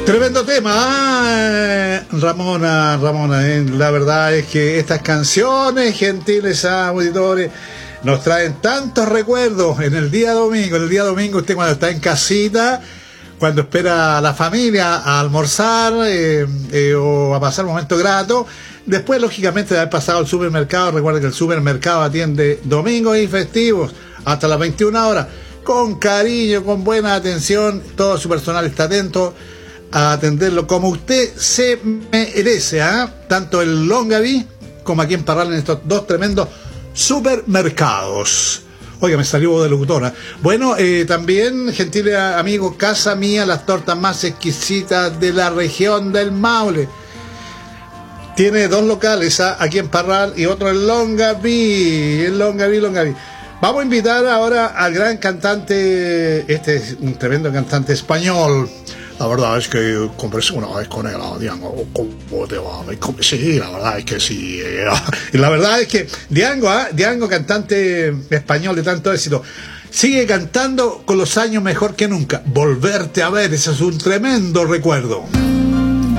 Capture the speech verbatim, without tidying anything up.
Tremendo tema, ¿eh? Ramona, Ramona, ¿eh? La verdad es que estas canciones, gentiles auditores, nos traen tantos recuerdos en el día domingo. En el día domingo usted cuando está en casita, cuando espera a la familia a almorzar eh, eh, o a pasar un momento grato, después lógicamente de haber pasado al supermercado, recuerde que el supermercado atiende domingos y festivos hasta las veintiuna horas, con cariño, con buena atención, todo su personal está atento a atenderlo como usted se merece, ¿eh? Tanto en Longaví como aquí en Parral, en estos dos tremendos supermercados. Oiga, me salió de locutora. Bueno, eh, también, gentiles amigos, Casa Mía, las tortas más exquisitas de la región del Maule. Tiene dos locales, ¿eh? Aquí en Parral y otro en Longaví, en Longaví, Longaví. Vamos a invitar ahora al gran cantante, este es un tremendo cantante español. La verdad es que conversé una vez con él, Diango, ¿cómo te va? Sí, la verdad es que sí. Y la verdad es que Diango, ¿eh? Diango, cantante español de tanto éxito, sigue cantando con los años mejor que nunca. Volverte a ver, ese es un tremendo recuerdo.